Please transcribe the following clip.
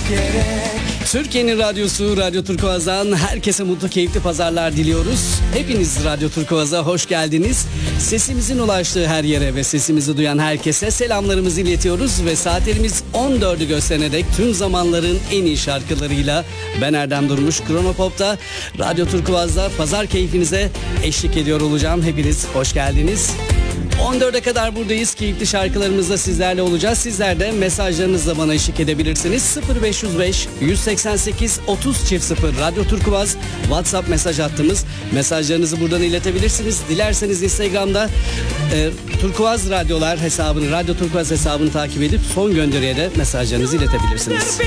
Türkiye'nin radyosu Radyo Turkuaz'dan herkese mutlu, keyifli pazarlar diliyoruz. Hepiniz Radyo Turkuaz'a hoş geldiniz. Sesimizin ulaştığı her yere ve sesimizi duyan herkese selamlarımızı iletiyoruz ve saatlerimiz 14'ü gösterene dek tüm zamanların en iyi şarkılarıyla ben Erdem Durmuş Kronopop'ta Radyo Turkuaz'da pazar keyfinize eşlik ediyor olacağım. Hepiniz hoş geldiniz. 14'e kadar buradayız. Keyifli şarkılarımızla sizlerle olacağız. Sizler de mesajlarınızla bana eşlik edebilirsiniz. 0505 188 30 Radyo Turkuaz WhatsApp mesaj hattımız. Mesajlarınızı buradan iletebilirsiniz. Dilerseniz Instagram'da Turkuaz Radyolar hesabını, Radyo Turkuaz hesabını takip edip son gönderiye de mesajlarınızı iletebilirsiniz.